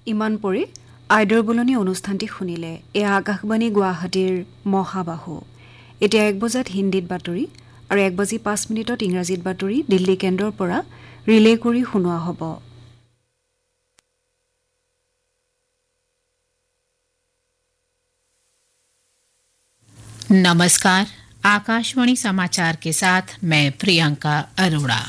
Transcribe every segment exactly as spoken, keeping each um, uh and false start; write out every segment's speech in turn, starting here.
ইমান পৰি আইডৰ বুলনি অনুষ্ঠানটি শুনিলে। এয়া আকাশবাণী গুৱাহাটীৰ মহাবাহু। এতিয়া এক বজাত হিন্দীত বাতৰি আৰু এক বাজি পাঁচ মিনিটত ইংৰাজীত বাতৰি দিল্লী কেন্দ্ৰৰ পৰা ৰিলে কৰি শুনোৱা হ'ব। नमस्कार, आकाशवाणी समाचार के साथ मैं प्रियंका अरोड़ा।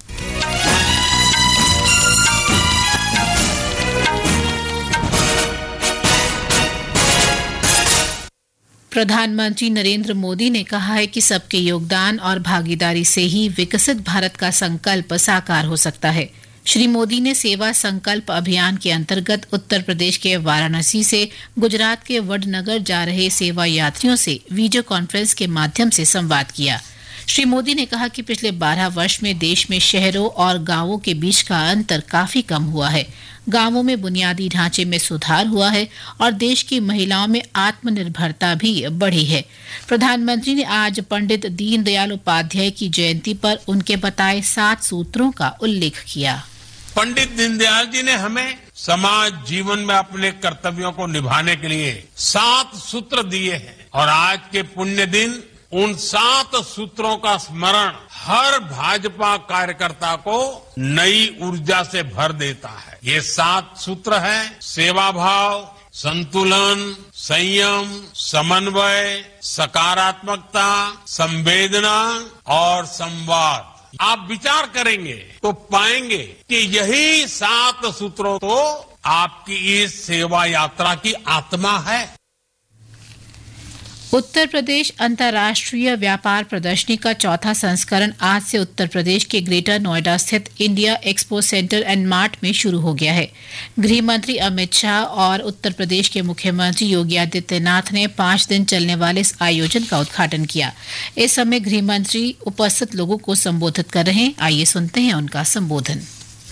प्रधानमंत्री नरेंद्र मोदी ने कहा है कि सबके योगदान और भागीदारी से ही विकसित भारत का संकल्प साकार हो सकता है। श्री मोदी ने सेवा संकल्प अभियान के अंतर्गत उत्तर प्रदेश के वाराणसी से गुजरात के वडनगर जा रहे सेवा यात्रियों से वीडियो कॉन्फ्रेंस के माध्यम से संवाद किया। श्री मोदी ने कहा कि पिछले बारह वर्ष में देश में शहरों और गांवों के बीच का अंतर काफी कम हुआ है। गांवों में बुनियादी ढांचे में सुधार हुआ है और देश की महिलाओं में आत्मनिर्भरता भी बढ़ी है। प्रधानमंत्री ने आज पंडित दीनदयाल उपाध्याय की जयंती पर उनके बताए सात सूत्रों का उल्लेख किया। पंडित दीनदयाल जी ने हमें समाज जीवन में अपने कर्तव्यों को निभाने के लिए सात सूत्र दिए हैं और आज के पुण्य दिन उन सात सूत्रों का स्मरण हर भाजपा कार्यकर्ता को नई ऊर्जा से भर देता है। ये सात सूत्र है सेवा भाव, संतुलन, संयम, समन्वय, सकारात्मकता, संवेदना और संवाद। आप विचार करेंगे तो पाएंगे कि यही सात सूत्रों तो आपकी इस सेवा यात्रा की आत्मा है। उत्तर प्रदेश अंतर्राष्ट्रीय व्यापार प्रदर्शनी का चौथा संस्करण आज से उत्तर प्रदेश के ग्रेटर नोएडा स्थित India expo centre and mart में शुरू हो गया है। गृह मंत्री अमित शाह और उत्तर प्रदेश के मुख्यमंत्री योगी आदित्यनाथ ने पांच दिन चलने वाले इस आयोजन का उद्घाटन किया। इस समय गृह मंत्री उपस्थित लोगों को संबोधित कर रहे हैं। आइए सुनते हैं उनका संबोधन।